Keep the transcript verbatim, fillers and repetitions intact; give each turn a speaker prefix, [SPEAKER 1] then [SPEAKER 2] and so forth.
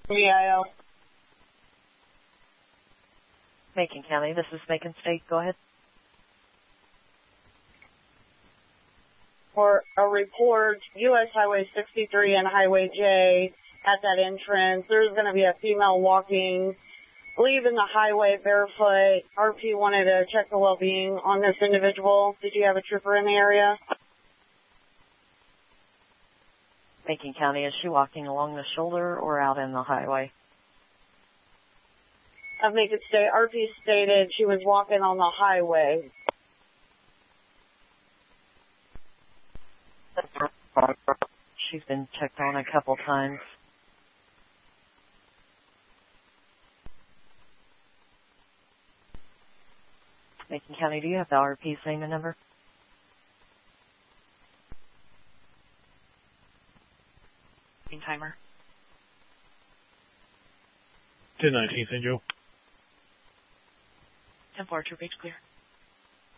[SPEAKER 1] V I O.
[SPEAKER 2] Macon County, this is Macon State. Go ahead.
[SPEAKER 1] For a report, U S Highway sixty-three and Highway J at that entrance. There's going to be a female walking, leaving the highway barefoot. R P wanted to check the well-being on this individual. Did you have a trooper in the area?
[SPEAKER 2] Macon County, is she walking along the shoulder or out in the highway?
[SPEAKER 1] Of Macon State, R P stated she was walking on the highway.
[SPEAKER 2] She's been checked on a couple times. Macon County, do you have the R P's name and number? Timer.
[SPEAKER 3] ten nineteen, Saint Joe.
[SPEAKER 2] ten four, Troop H clear.